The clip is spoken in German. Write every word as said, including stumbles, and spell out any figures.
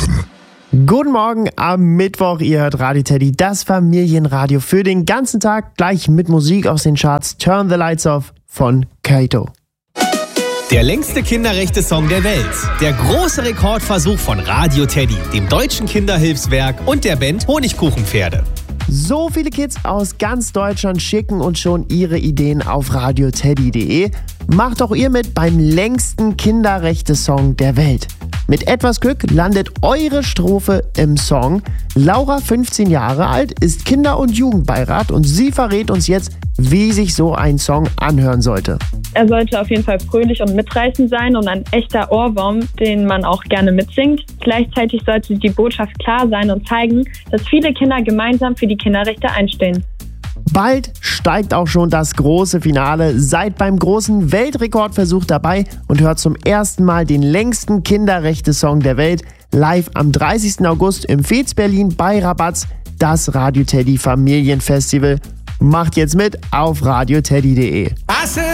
Guten Morgen am Mittwoch, ihr hört Radio Teddy, das Familienradio für den ganzen Tag, gleich mit Musik aus den Charts. Turn the Lights Off von Kaito. Der längste Kinderrechte-Song der Welt. Der große Rekordversuch von Radio Teddy, dem deutschen Kinderhilfswerk und der Band Honigkuchenpferde. So viele Kids aus ganz Deutschland schicken uns schon ihre Ideen auf radioteddy punkt de. Macht auch ihr mit beim längsten Kinderrechte-Song der Welt. Mit etwas Glück landet eure Strophe im Song. Laura, fünfzehn Jahre alt, ist Kinder- und Jugendbeirat und sie verrät uns jetzt, wie sich so ein Song anhören sollte. Er sollte auf jeden Fall fröhlich und mitreißend sein und ein echter Ohrwurm, den man auch gerne mitsingt. Gleichzeitig sollte die Botschaft klar sein und zeigen, dass viele Kinder gemeinsam für die Kinderrechte einstehen. Bald steigt auch schon das große Finale. Seid beim großen Weltrekordversuch dabei und hört zum ersten Mal den längsten Kinderrechte-Song der Welt live am dreißigsten August im Fez Berlin bei Rabatz, das Radio Teddy Familienfestival. Macht jetzt mit auf radioteddy punkt de.